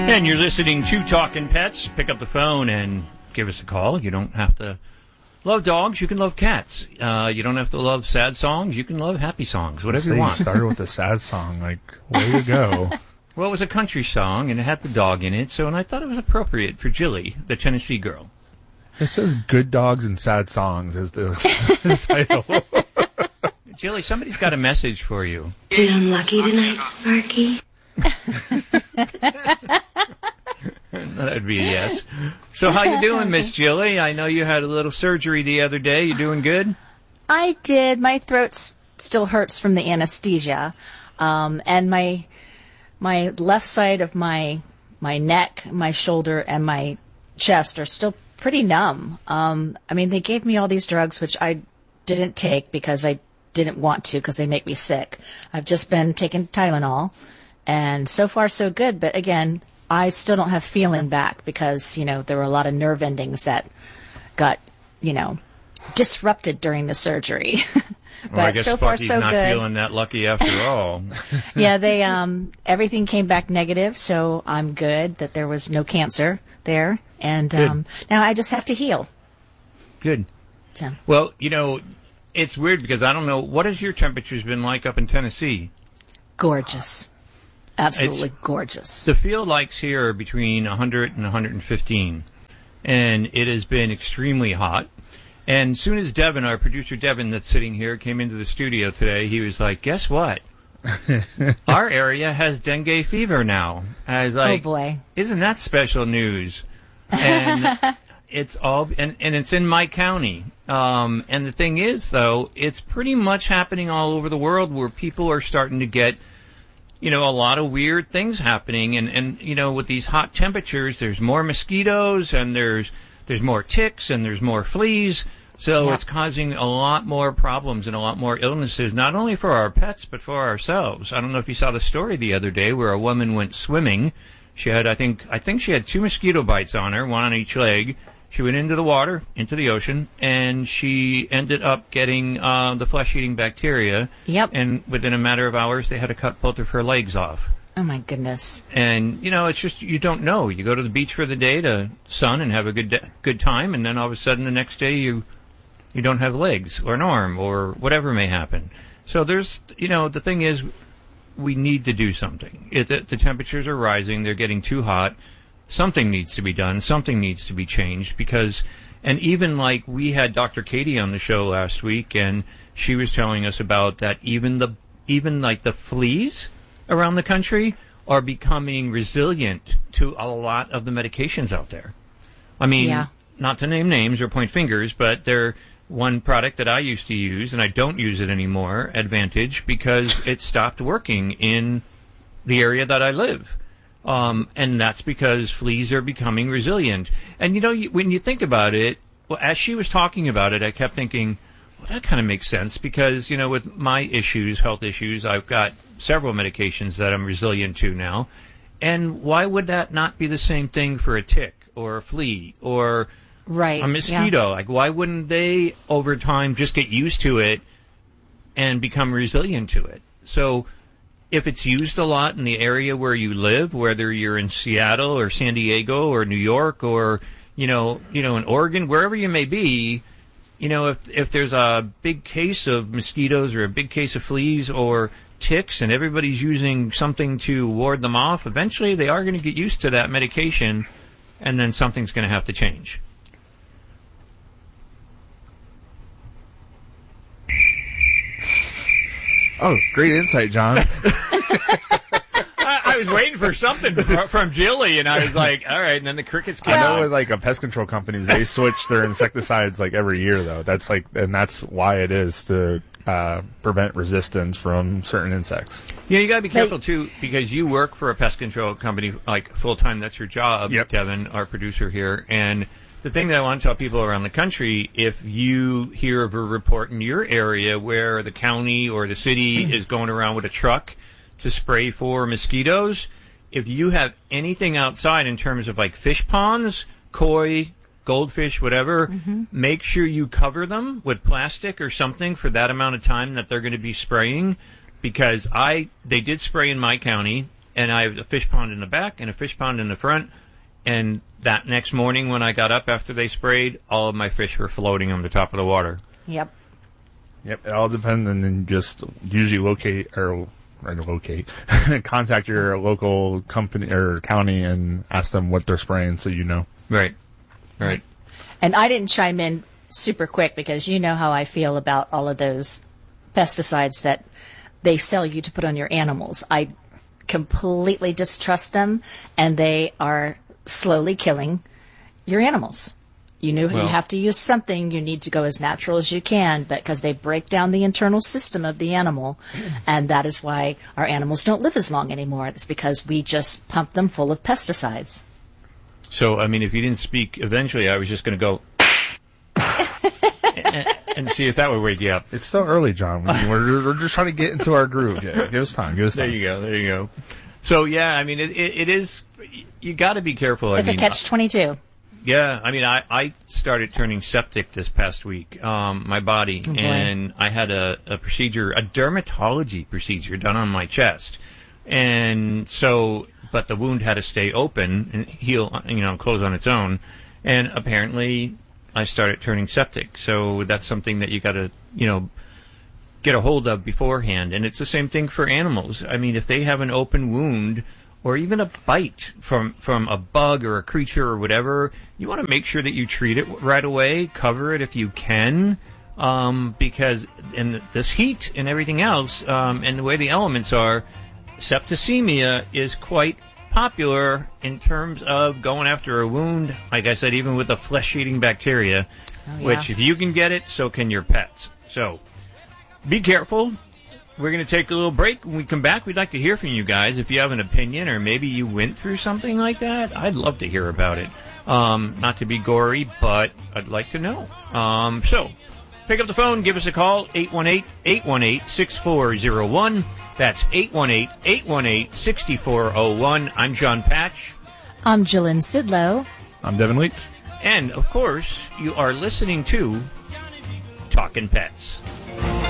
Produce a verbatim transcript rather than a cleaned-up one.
And you're listening to Talkin' Pets. Pick up the phone and give us a call. You don't have to love dogs. You can love cats. Uh, you don't have to love sad songs. You can love happy songs, whatever so you want. You started with a sad song. Like, way to go. Well, it was a country song, and it had the dog in it, so and I thought it was appropriate for Jilly, the Tennessee girl. It says Good Dogs and Sad Songs is the, the title. Jilly, somebody's got a message for you. Feeling lucky tonight, Sparky? That'd be a yes. So how you doing, Miss Jilly? I know you had a little surgery the other day. You doing good? I did. My throat s- still hurts from the anesthesia. Um, and my my left side of my my neck, my shoulder, and my chest are still pretty numb. Um, I mean, they gave me all these drugs, which I didn't take because I didn't want to because they make me sick. I've just been taking Tylenol, and so far so good. But again, I still don't have feeling back because, you know, there were a lot of nerve endings that got, you know, disrupted during the surgery. But well, I guess so far Sparky's so not good. feeling that lucky after all. Yeah, they um everything came back negative, so I'm good that there was no cancer there, and um now I just have to heal. Good. So. Well, you know, it's weird because I don't know, what has your temperatures been like up in Tennessee? Gorgeous. Absolutely It's, gorgeous. The field likes here are between one hundred and one hundred fifteen, and it has been extremely hot. And as soon as Devin, our producer Devin that's sitting here, came into the studio today, he was like, guess what? Our area has dengue fever now. I was like, oh boy. Isn't that special news? And it's all, and, and it's in my county. Um, and the thing is, though, it's pretty much happening all over the world where people are starting to get, you know, a lot of weird things happening. And, and, you know, with these hot temperatures, there's more mosquitoes and there's, there's more ticks and there's more fleas. So yeah. It's causing a lot more problems and a lot more illnesses, not only for our pets, but for ourselves. I don't know if you saw the story the other day where a woman went swimming. She had, I think, I think she had two mosquito bites on her, one on each leg. She went into the water, into the ocean, and she ended up getting uh, the flesh-eating bacteria. Yep. And within a matter of hours, they had to cut both of her legs off. Oh, my goodness. And, you know, it's just, you don't know. You go to the beach for the day to sun and have a good de- good time, and then all of a sudden the next day you you don't have legs or an arm or whatever may happen. So there's, you know, the thing is, we need to do something. It, the, the temperatures are rising. They're getting too hot. Something needs to be done. Something needs to be changed because, and even like we had Doctor Katie on the show last week, and she was telling us about that even the, even like the fleas around the country are becoming resilient to a lot of the medications out there. I mean, yeah. Not to name names or point fingers, but they're one product that I used to use, and I don't use it anymore, Advantage, because it stopped working in the area that I live. Um, and that's because fleas are becoming resilient. And, you know, you, when you think about it, well, as she was talking about it, I kept thinking, well, that kind of makes sense because, you know, with my issues, health issues, I've got several medications that I'm resilient to now. And why would that not be the same thing for a tick or a flea or right. a mosquito? Yeah. Like, why wouldn't they, over time, just get used to it and become resilient to it? So if it's used a lot in the area where you live, whether you're in Seattle or San Diego or New York or, you know, you know, in Oregon, wherever you may be, you know, if if there's a big case of mosquitoes or a big case of fleas or ticks and everybody's using something to ward them off, eventually they are going to get used to that medication and then something's going to have to change. Oh, great insight, John. I, I was waiting for something from, from Jilly, and I was like, all right, and then the crickets came I know out. with like a pest control companies, they switch their insecticides like every year though. That's like, and that's why it is to uh, prevent resistance from certain insects. Yeah, you got to be careful too, because you work for a pest control company like full time. That's your job, yep. Devin, our producer here. And the thing that I want to tell people around the country, if you hear of a report in your area where the county or the city is going around with a truck to spray for mosquitoes, if you have anything outside in terms of like fish ponds, koi, goldfish, whatever, mm-hmm. make sure you cover them with plastic or something for that amount of time that they're going to be spraying, because I they did spray in my county and I have a fish pond in the back and a fish pond in the front. And that next morning when I got up after they sprayed, all of my fish were floating on the top of the water. Yep. Yep, it all depends, and then just usually locate or, or locate, contact your local company or county and ask them what they're spraying, so you know. Right, right. And I didn't chime in super quick because you know how I feel about all of those pesticides that they sell you to put on your animals. I completely distrust them, and they are slowly killing your animals. You know, Well- you have to use something. You need to go as natural as you can, but because they break down the internal system of the animal, and that is why our animals don't live as long anymore. It's because we just pump them full of pesticides. So, I mean, if you didn't speak eventually, I was just going to go and, and see if that would wake you up. It's still early, John. I mean, we're, we're just trying to get into our groove. Yeah, give us time. Give us There time. you go. There you go. So, yeah, I mean, it, it, it is, you got to be careful. I It's mean, a catch twenty-two. Yeah, I mean, I, I started turning septic this past week, um, my body, Oh, boy. and I had a, a procedure, a dermatology procedure done on my chest. And so, but the wound had to stay open and heal, you know, close on its own. And apparently I started turning septic. So that's something that you gotta, you know, get a hold of beforehand. And it's the same thing for animals. I mean, if they have an open wound, or even a bite from, from a bug or a creature or whatever, you want to make sure that you treat it right away, cover it if you can, um, because in this heat and everything else, um, and the way the elements are, septicemia is quite popular in terms of going after a wound, like I said, even with the flesh-eating bacteria, Oh, yeah. which if you can get it, so can your pets. So, be careful. We're going to take a little break. When we come back, we'd like to hear from you guys. If you have an opinion or maybe you went through something like that, I'd love to hear about it. Um, not to be gory, but I'd like to know. Um, so, pick up the phone, give us a call, eight one eight, eight one eight, six four zero one. That's eight one eight, eight one eight, six four zero one. I'm John Patch. I'm Jillian Sidlow. I'm Devin Leach. And, of course, you are listening to Talkin' Pets.